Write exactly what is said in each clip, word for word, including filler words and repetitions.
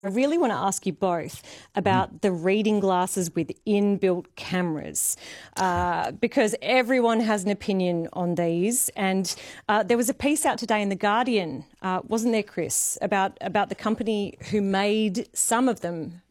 I really want to ask you both about mm. the reading glasses with inbuilt cameras, uh, because everyone has an opinion on these. And uh, there was a piece out today in The Guardian, uh, wasn't there, Chris, about, about the company who made some of them?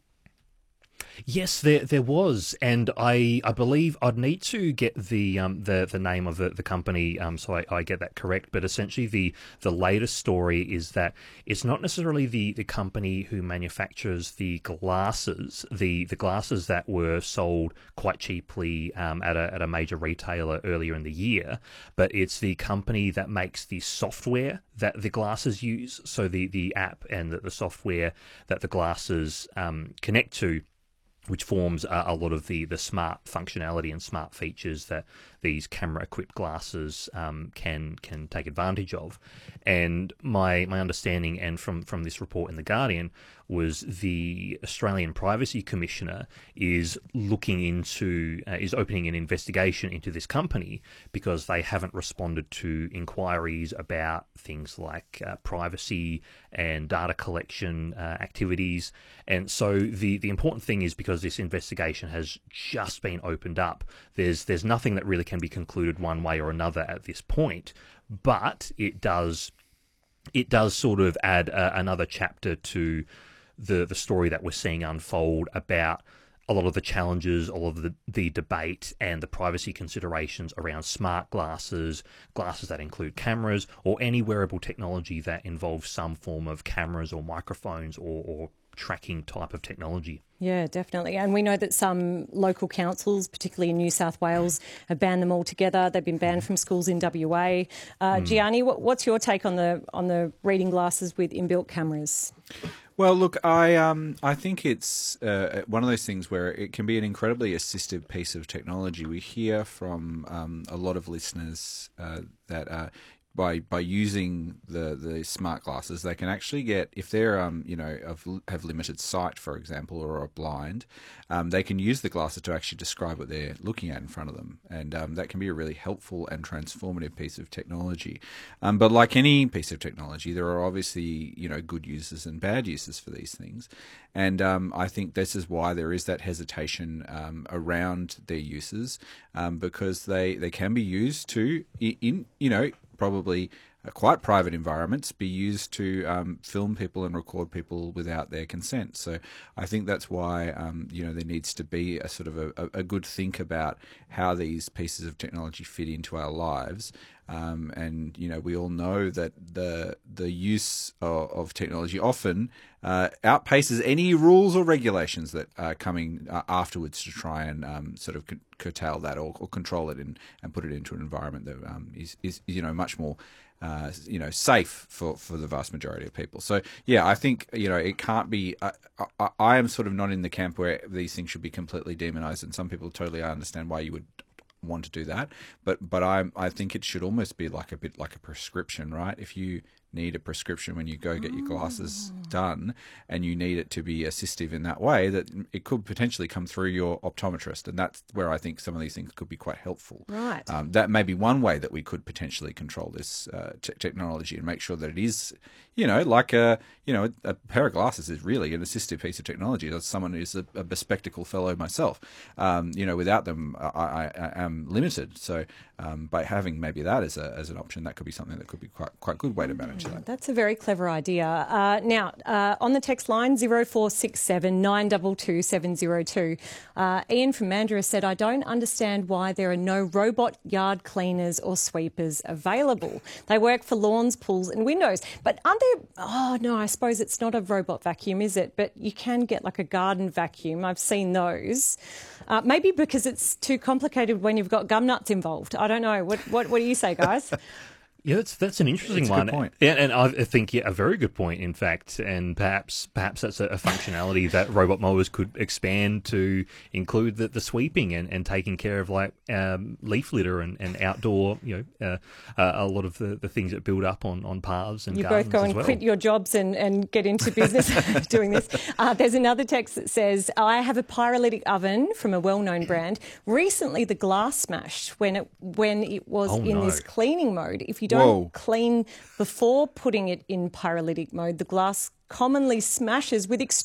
Yes, there there was, and I, I believe I'd need to get the um the, the name of the, the company um so I, I get that correct. But essentially, the the latest story is that it's not necessarily the, the company who manufactures the glasses, the the glasses that were sold quite cheaply um at a at a major retailer earlier in the year, but it's the company that makes the software that the glasses use. So the the app and the, the software that the glasses um connect to, which forms uh, a lot of the, the smart functionality and smart features that these camera-equipped glasses um, can can take advantage of. And my my understanding, and from, from this report in The Guardian, was the Australian Privacy Commissioner is looking into, uh, is opening an investigation into this company because they haven't responded to inquiries about things like uh, privacy and data collection uh, activities. And so the, the important thing is, because this investigation has just been opened up, there's there's nothing that really can be concluded one way or another at this point, but it does it does sort of add uh, another chapter to the the story that we're seeing unfold about a lot of the challenges, all of the, the debate and the privacy considerations around smart glasses, glasses that include cameras, or any wearable technology that involves some form of cameras or microphones or, or tracking type of technology. Yeah, definitely. And we know that some local councils, particularly in New South Wales, have banned them altogether. They've been banned from schools in W A. Uh, mm. Gianni, what, what's your take on the on the reading glasses with inbuilt cameras? Well, look, I um I think it's uh, one of those things where it can be an incredibly assistive piece of technology. We hear from um, a lot of listeners uh, that uh, by by using the, the smart glasses, they can actually get, if they're um you know have, have limited sight, for example, or are blind, um, they can use the glasses to actually describe what they're looking at in front of them, and um, that can be a really helpful and transformative piece of technology. Um, but like any piece of technology, there are obviously you know good uses and bad uses for these things, and um, I think this is why there is that hesitation um, around their uses, um, because they they can be used to in you know. probably uh, quite private environments be used to um, film people and record people without their consent. So I think that's why um, you know there needs to be a sort of a, a good think about how these pieces of technology fit into our lives. Um, and you know we all know that the the use of, of technology often uh, outpaces any rules or regulations that are coming uh, afterwards to try and um, sort of curtail that or, or control it and, and put it into an environment that um, is, is you know much more uh, you know safe for, for the vast majority of people. So yeah, I think you know it can't be. Uh, I, I am sort of not in the camp where these things should be completely demonized, and some people totally understand why you would want to do that, but but I I think it should almost be like a bit like a prescription, right? If you need a prescription when you go get your glasses done, and you need it to be assistive in that way, that it could potentially come through your optometrist, and that's where I think some of these things could be quite helpful. Right. Um, that may be one way that we could potentially control this uh, t- technology and make sure that it is, you know, like a you know a pair of glasses is really an assistive piece of technology. As someone who's a, a bespectacled fellow myself, um, you know, without them, I, I, I am limited. So um, by having maybe that as a as an option, that could be something that could be quite quite good way to manage that. That's a very clever idea. Uh, now, uh, on the text line, zero four six seven nine two two seven zero two, uh, Ian from Mandurah said, I don't understand why there are no robot yard cleaners or sweepers available. They work for lawns, pools and windows. But aren't there... Oh, no, I suppose it's not a robot vacuum, is it? But you can get like a garden vacuum. I've seen those. Uh, maybe because it's too complicated when you've got gum nuts involved. I don't know. What, what, what do you say, guys? Yeah, that's that's an interesting that's a one, good point. Yeah, and I think yeah, a very good point, in fact, and perhaps perhaps that's a, a functionality that robot mowers could expand to include the, the sweeping and, and taking care of like um, leaf litter and, and outdoor, you know, uh, uh, a lot of the, the things that build up on, on paths and you gardens both go and as well. quit your jobs and, and get into business doing this. Uh, there's another text that says, I have a pyrolytic oven from a well-known brand. Recently, the glass smashed when it when it was Oh, in no. this cleaning mode. If you don't Whoa. clean before putting it in pyrolytic mode, the glass commonly smashes with extreme